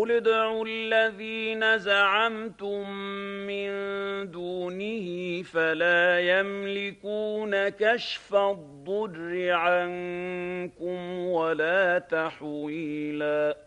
قل ادعوا الذين زعمتم من دونه فلا يملكون كشف الضر عنكم ولا تحويلا